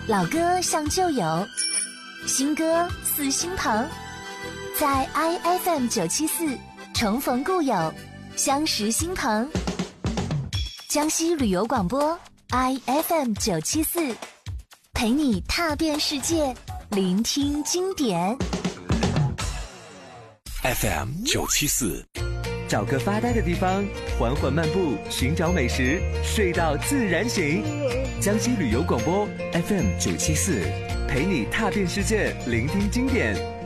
老歌像旧友，新歌似新朋，在 IFM974 重逢故友，相识新朋。江西旅游广播 IFM974，陪你踏遍世界，聆听经典。 FM974， 找个发呆的地方，缓缓漫步，寻找美食，睡到自然醒。江西旅游广播 FM974，陪你踏遍世界，聆听经典。